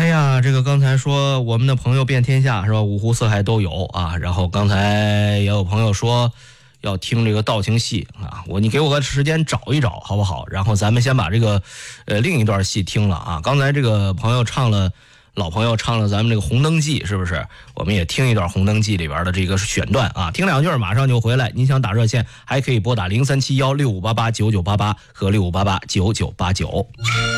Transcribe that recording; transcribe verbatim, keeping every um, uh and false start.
哎呀，这个刚才说我们的朋友遍天下是吧？五湖四海都有啊。然后刚才也有朋友说要听这个道情戏啊，我你给我个时间找一找好不好？然后咱们先把这个呃另一段戏听了啊。刚才这个朋友唱了，老朋友唱了咱们这个《红灯记》，是不是？我们也听一段《红灯记》里边的这个选段啊，听两句马上就回来。您想打热线，还可以拨打零三七幺六五八八九九八八和六五八八九九八九。